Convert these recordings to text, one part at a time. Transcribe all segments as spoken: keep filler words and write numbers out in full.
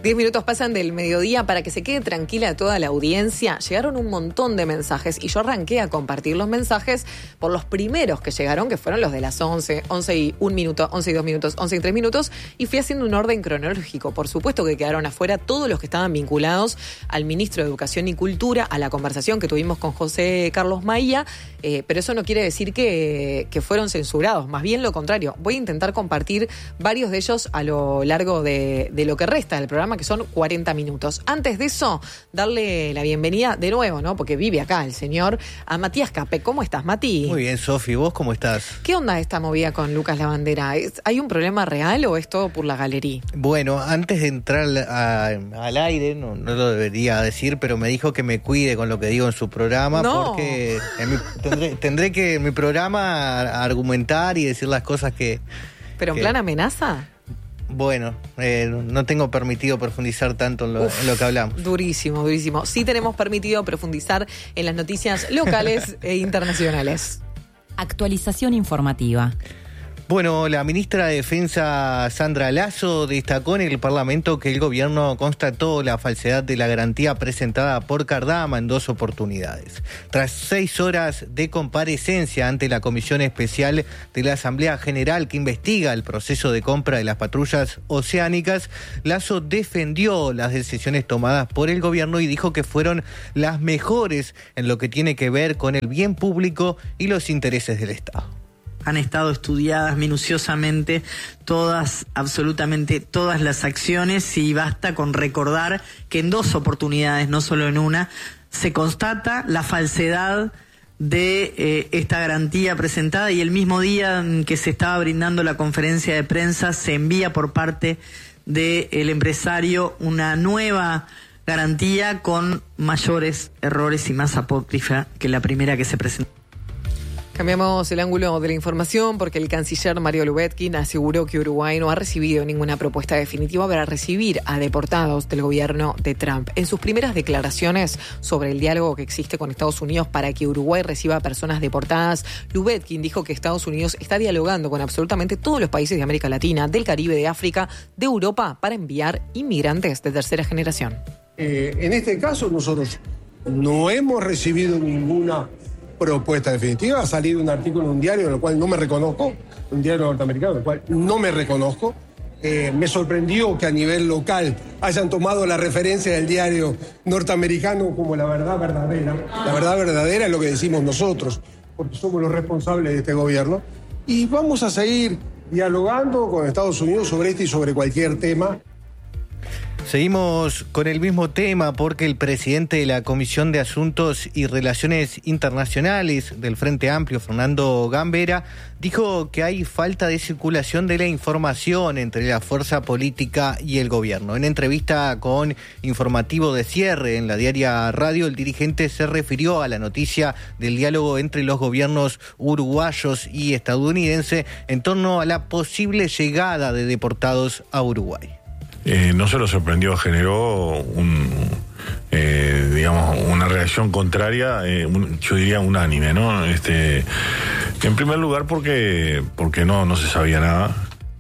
Diez minutos pasan del mediodía. Para que se quede tranquila toda la audiencia, llegaron un montón de mensajes y yo arranqué a compartir los mensajes por los primeros que llegaron, que fueron los de las once, once y un minuto, once y dos minutos, once y tres minutos, y fui haciendo un orden cronológico. Por supuesto que quedaron afuera todos los que estaban vinculados al ministro de Educación y Cultura, a la conversación que tuvimos con José Carlos Maía, eh, pero eso no quiere decir que, que fueron censurados, más bien lo contrario. Voy a intentar compartir varios de ellos a lo largo de, de lo que resta del programa, que son cuarenta minutos. Antes de eso, darle la bienvenida de nuevo, ¿no? Porque vive acá el señor, a Matías Capek. ¿Cómo estás, Mati? Muy bien, Sofi. ¿Vos cómo estás? ¿Qué onda esta movida con Lucas Lavandera? ¿Hay un problema real o es todo por la galería? Bueno, antes de entrar a, al aire, no, no lo debería decir, pero me dijo que me cuide con lo que digo en su programa, no. porque en mi, tendré, tendré que en mi programa argumentar y decir las cosas que... ¿Pero en que, plan amenaza? Bueno, eh, no tengo permitido profundizar tanto en lo, Uf, en lo que hablamos. Durísimo, durísimo. Sí tenemos permitido profundizar en las noticias locales e internacionales. Actualización informativa. Bueno, la ministra de Defensa, Sandra Lasso, destacó en el Parlamento que el gobierno constató la falsedad de la garantía presentada por Cardama en dos oportunidades. Tras seis horas de comparecencia ante la Comisión Especial de la Asamblea General que investiga el proceso de compra de las patrullas oceánicas, Lasso defendió las decisiones tomadas por el gobierno y dijo que fueron las mejores en lo que tiene que ver con el bien público y los intereses del Estado. Han estado estudiadas minuciosamente todas, absolutamente todas las acciones, y basta con recordar que en dos oportunidades, no solo en una, se constata la falsedad de eh, esta garantía presentada, y el mismo día en que se estaba brindando la conferencia de prensa se envía por parte del empresario una nueva garantía con mayores errores y más apócrifa que la primera que se presentó. Cambiamos el ángulo de la información porque el canciller Mario Lubetkin aseguró que Uruguay no ha recibido ninguna propuesta definitiva para recibir a deportados del gobierno de Trump. En sus primeras declaraciones sobre el diálogo que existe con Estados Unidos para que Uruguay reciba a personas deportadas, Lubetkin dijo que Estados Unidos está dialogando con absolutamente todos los países de América Latina, del Caribe, de África, de Europa, para enviar inmigrantes de tercera generación. Eh, en este caso nosotros no hemos recibido ninguna propuesta definitiva. Ha salido un artículo en un diario en el cual no me reconozco, un diario norteamericano en el cual no me reconozco. Eh, me sorprendió que a nivel local hayan tomado la referencia del diario norteamericano como la verdad verdadera. La verdad verdadera es lo que decimos nosotros, porque somos los responsables de este gobierno. Y vamos a seguir dialogando con Estados Unidos sobre este y sobre cualquier tema. Seguimos con el mismo tema porque el presidente de la Comisión de Asuntos y Relaciones Internacionales del Frente Amplio, Fernando Gambera, dijo que hay falta de circulación de la información entre la fuerza política y el gobierno. En entrevista con Informativo de Cierre en la Diaria Radio, el dirigente se refirió a la noticia del diálogo entre los gobiernos uruguayos y estadounidense en torno a la posible llegada de deportados a Uruguay. Eh, no se lo sorprendió, generó un, eh, digamos, una reacción contraria, eh, un, yo diría unánime, ¿no? Este, en primer lugar porque, porque no, no se sabía nada.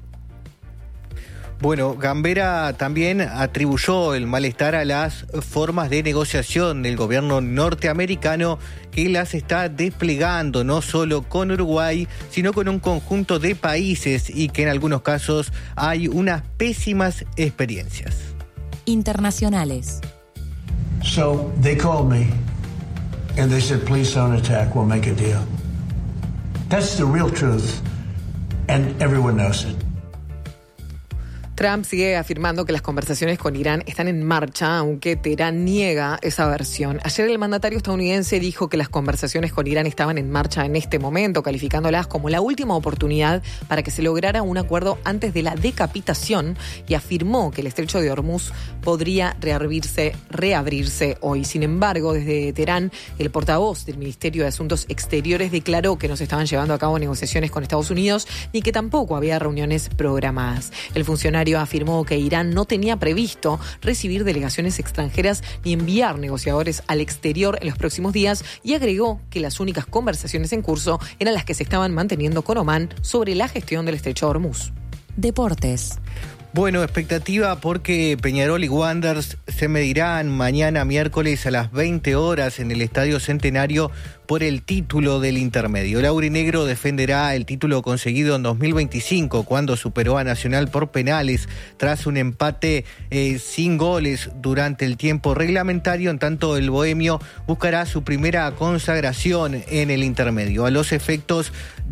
Bueno, Gambera también atribuyó el malestar a las formas de negociación del gobierno norteamericano que las está desplegando no solo con Uruguay, sino con un conjunto de países y que en algunos casos hay unas pésimas experiencias. Internacionales. So they called me and they said, please don't attack, we'll make a deal. That's the real truth and everyone knows it. Trump sigue afirmando que las conversaciones con Irán están en marcha, aunque Teherán niega esa versión. Ayer el mandatario estadounidense dijo que las conversaciones con Irán estaban en marcha en este momento, calificándolas como la última oportunidad para que se lograra un acuerdo antes de la decapitación, y afirmó que el estrecho de Hormuz podría reabrirse, reabrirse hoy. Sin embargo, desde Teherán, el portavoz del Ministerio de Asuntos Exteriores declaró que no se estaban llevando a cabo negociaciones con Estados Unidos ni que tampoco había reuniones programadas. El funcionario afirmó que Irán no tenía previsto recibir delegaciones extranjeras ni enviar negociadores al exterior en los próximos días, y agregó que las únicas conversaciones en curso eran las que se estaban manteniendo con Omán sobre la gestión del estrecho de Hormuz. Deportes. Bueno, expectativa porque Peñarol y Wanderers se medirán mañana miércoles a las veinte horas en el Estadio Centenario por el título del intermedio. El aurinegro defenderá el título conseguido en dos mil veinticinco, cuando superó a Nacional por penales tras un empate eh, sin goles durante el tiempo reglamentario. En tanto, el bohemio buscará su primera consagración en el intermedio. A los efectos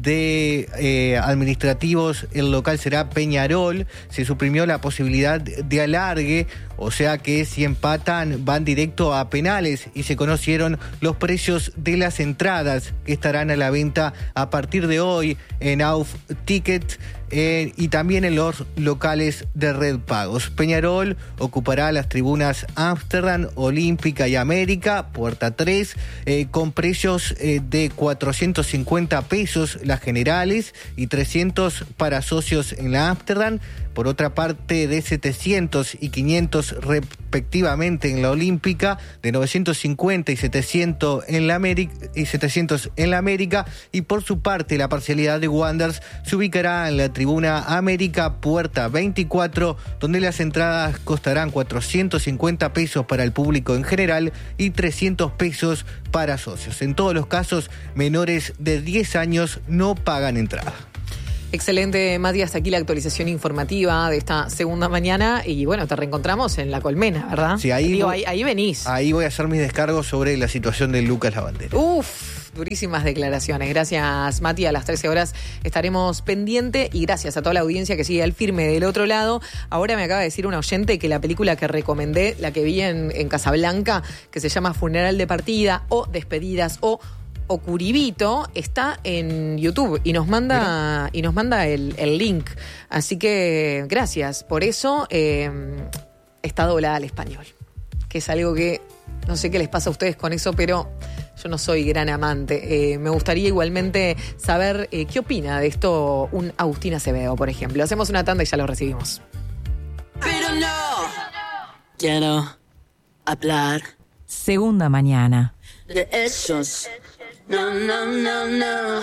de eh, administrativos, el local será Peñarol. Se suprimió la posibilidad de alargue, o sea que si empatan van directo a penales, y se conocieron los precios de las entradas que estarán a la venta a partir de hoy en Auf Ticket eh, y también en los locales de Red Pagos. Peñarol ocupará las tribunas Ámsterdam, Olímpica y América, puerta tres, eh, con precios eh, de cuatrocientos cincuenta pesos las generales y trescientos para socios en la Ámsterdam. Por otra parte, de setecientos y quinientos respectivamente en la Olímpica, de novecientos cincuenta y setecientos en la América, y setecientos en la América, y por su parte la parcialidad de Wanderers se ubicará en la tribuna América, puerta veinticuatro, donde las entradas costarán cuatrocientos cincuenta pesos para el público en general y trescientos pesos para socios. En todos los casos, menores de diez años no pagan entrada. Excelente, Mati, hasta aquí la actualización informativa de esta segunda mañana y bueno, te reencontramos en La Colmena, ¿verdad? Sí, ahí, Digo, voy, ahí, ahí venís. Ahí voy a hacer mis descargos sobre la situación de Lucas Lavandera. Uf, durísimas declaraciones. Gracias, Mati, a las trece horas estaremos pendiente y gracias a toda la audiencia que sigue al firme del otro lado. Ahora me acaba de decir un oyente que la película que recomendé, la que vi en, en Casablanca, que se llama Funeral de Partida o Despedidas o o Curibito, está en YouTube y nos manda y nos manda el, el link. Así que gracias por eso. Eh, está doblada al español, que es algo que no sé qué les pasa a ustedes con eso, pero yo no soy gran amante. Eh, me gustaría igualmente saber eh, qué opina de esto un Agustín Acevedo, por ejemplo. Hacemos una tanda y ya lo recibimos. Pero no quiero hablar Segunda mañana. de esos. No, no, no, no.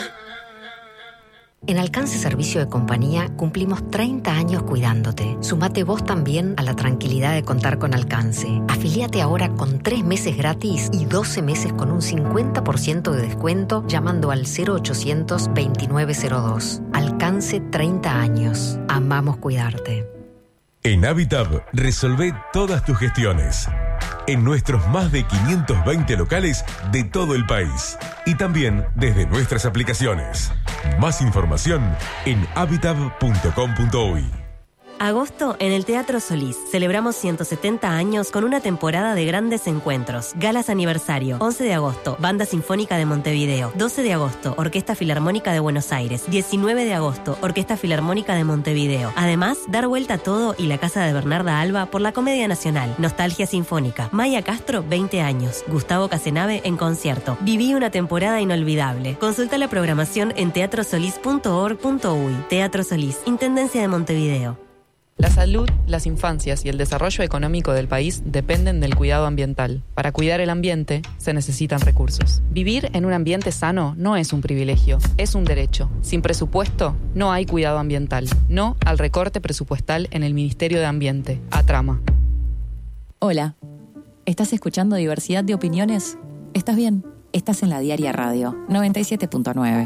En Alcance Servicio de Compañía cumplimos treinta años cuidándote. Sumate vos también a la tranquilidad de contar con Alcance. Afiliate ahora con tres meses gratis y doce meses con un cincuenta por ciento de descuento llamando al cero ochocientos veintinueve cero dos. Alcance treinta años. Amamos cuidarte. En Habitab, resolvé todas tus gestiones. En nuestros más de quinientos veinte locales de todo el país. Y también desde nuestras aplicaciones. Más información en habitab punto com punto uy. Agosto en el Teatro Solís. Celebramos ciento setenta años con una temporada de grandes encuentros. Galas aniversario. once de agosto, Banda Sinfónica de Montevideo. doce de agosto, Orquesta Filarmónica de Buenos Aires. diecinueve de agosto, Orquesta Filarmónica de Montevideo. Además, Dar Vuelta a Todo y la Casa de Bernarda Alba por la Comedia Nacional. Nostalgia Sinfónica. Maya Castro, veinte años. Gustavo Casenave en concierto. Viví una temporada inolvidable. Consulta la programación en teatro solís punto org punto uy. Teatro Solís, Intendencia de Montevideo. La salud, las infancias y el desarrollo económico del país dependen del cuidado ambiental. Para cuidar el ambiente, se necesitan recursos. Vivir en un ambiente sano no es un privilegio, es un derecho. Sin presupuesto, no hay cuidado ambiental. No al recorte presupuestal en el Ministerio de Ambiente. Atrama. Hola, ¿estás escuchando Diversidad de Opiniones? ¿Estás bien? Estás en la Diaria Radio, noventa y siete punto nueve.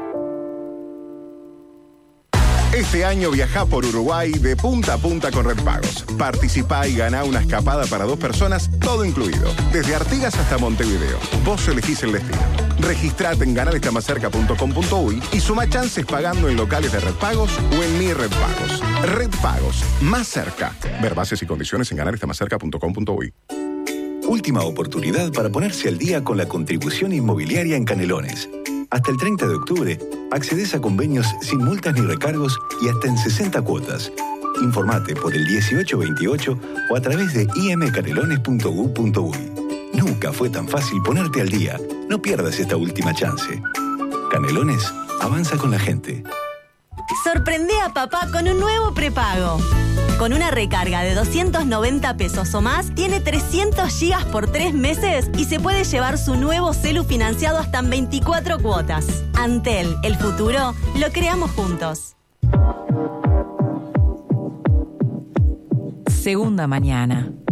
Este año viajá por Uruguay de punta a punta con Red Pagos. Participá y ganá una escapada para dos personas, todo incluido. Desde Artigas hasta Montevideo. Vos elegís el destino. Registrate en ganar está más cerca punto com punto uy y suma chances pagando en locales de Red Pagos o en Mi Red Pagos. Red Pagos, más cerca. Ver bases y condiciones en ganar está más cerca punto com punto uy. Última oportunidad para ponerse al día con la contribución inmobiliaria en Canelones. Hasta el treinta de octubre, accedes a convenios sin multas ni recargos y hasta en sesenta cuotas. Informate por el dieciocho veintiocho o a través de i m canelones punto u punto uy. Nunca fue tan fácil ponerte al día. No pierdas esta última chance. Canelones, avanza con la gente. Sorprende a papá con un nuevo prepago. Con una recarga de doscientos noventa pesos o más, tiene trescientos gigas por tres meses y se puede llevar su nuevo celu financiado hasta en veinticuatro cuotas. Antel, el futuro, lo creamos juntos. Segunda mañana.